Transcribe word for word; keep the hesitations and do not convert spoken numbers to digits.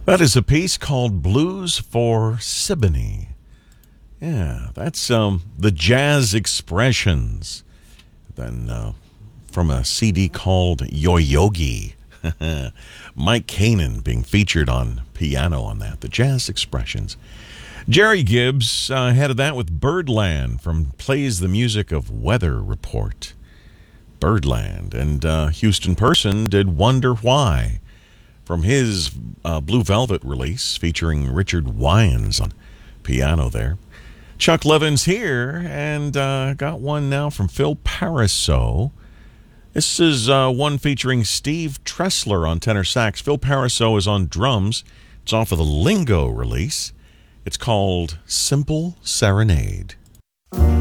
That is a piece called Blues for Siboney. Yeah, that's um, the Jazz Expressions. Then uh, from a C D called Yo Yogi. Mike Kanan being featured on piano on that. The Jazz Expressions. Jerry Gibbs uh, ahead of that with Birdland from Plays the Music of Weather Report. Birdland. And uh, Houston Person did Wonder Why from his uh, Blue Velvet release featuring Richard Wyans on piano there. Chuck Levin's here and uh, got one now from Phil Pariseau. This is uh, one featuring Steve Tressler on tenor sax. Phil Pariseau is on drums. It's off of the Lingo release. It's called Simple Serenade.